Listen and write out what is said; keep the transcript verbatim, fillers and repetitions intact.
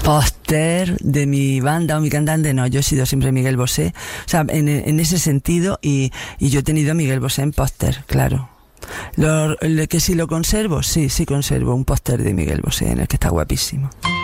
Póster de mi banda o mi cantante, no, yo he sido siempre Miguel Bosé, o sea, en, en ese sentido, y, y yo he tenido a Miguel Bosé en póster, claro. Lo, lo, que si lo conservo, sí, sí conservo un póster de Miguel Bosé en el que está guapísimo.